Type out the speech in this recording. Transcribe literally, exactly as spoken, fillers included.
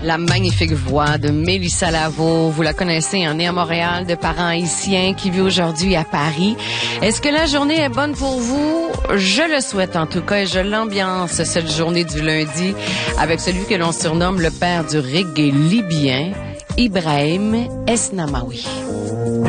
La magnifique voix de Mélissa Lavo, vous la connaissez, hein, née à Montréal, de parents haïtiens, qui vit aujourd'hui à Paris. Est-ce que la journée est bonne pour vous? Je le souhaite en tout cas et je l'ambiance cette journée du lundi avec celui que l'on surnomme le père du reggae libyen, Ibrahim Esnamaoui.